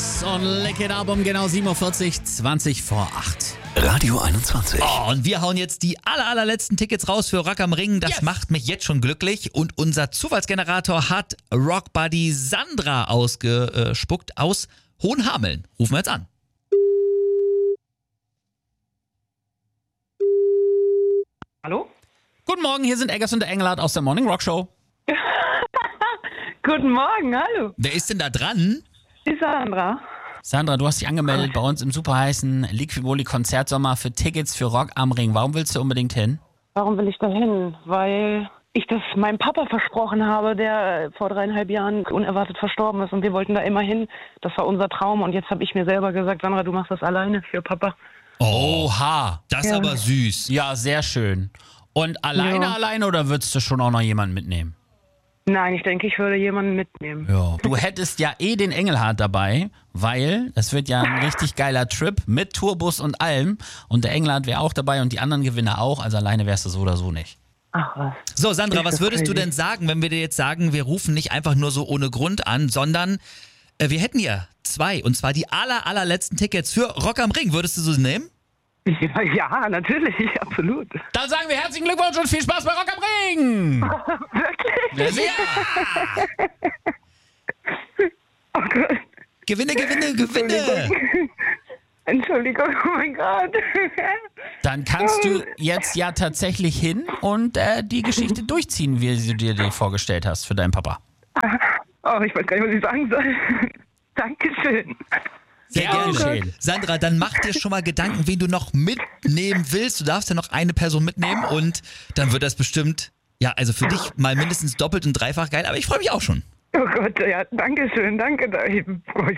Stars und Lick It Up um genau 7.40 Uhr, 20 vor 8. Radio 21. Oh, und wir hauen jetzt die allerletzten Tickets raus für Rock am Ring. Das macht mich jetzt schon glücklich. Und unser Zufallsgenerator hat Rockbuddy Sandra ausgespuckt aus Hohenhameln. Rufen wir jetzt an. Hallo? Guten Morgen, hier sind Eggers und der Engelhardt aus der Morning Rock Show. Guten Morgen, hallo. Wer ist denn da dran? Die Sandra. Sandra, du hast dich angemeldet bei uns im superheißen Liquimoli Konzertsommer für Tickets für Rock am Ring. Warum willst du unbedingt hin? Warum will ich da hin? Weil ich das meinem Papa versprochen habe, der vor 3,5 Jahren unerwartet verstorben ist. Und wir wollten da immer hin. Das war unser Traum. Und jetzt habe ich mir selber gesagt, Sandra, du machst das alleine für Papa. Oha. Das ist aber süß. Ja, sehr schön. Und alleine oder würdest du schon auch noch jemanden mitnehmen? Nein, ich denke, ich würde jemanden mitnehmen. Ja. Du hättest ja den Engelhardt dabei, weil es wird ja ein richtig geiler Trip mit Tourbus und allem. Und der Engelhardt wäre auch dabei und die anderen Gewinner auch. Also alleine wärst du so oder so nicht. Ach was. So, Sandra, was würdest du crazy. denn sagen, wenn wir dir jetzt sagen, wir rufen nicht einfach nur so ohne Grund an, sondern wir hätten ja 2, und zwar die allerletzten Tickets für Rock am Ring. Würdest du so nehmen? Ja, natürlich, absolut. Dann sagen wir herzlichen Glückwunsch und viel Spaß bei Rock am Ring! Wirklich? Ja. Oh Gott. Gewinne! Entschuldigung, oh mein Gott. Dann kannst du jetzt ja tatsächlich hin und die Geschichte durchziehen, wie du dir die vorgestellt hast für deinen Papa. Oh, ich weiß gar nicht, was ich sagen soll. Dankeschön. Sehr Gern gerne. geschehen. Sandra, dann mach dir schon mal Gedanken, wen du noch mitnehmen willst. Du darfst ja noch eine Person mitnehmen und dann wird das bestimmt, ja, also für dich mal mindestens doppelt und dreifach geil, aber ich freue mich auch schon. Oh Gott, ja, danke schön, danke. Ich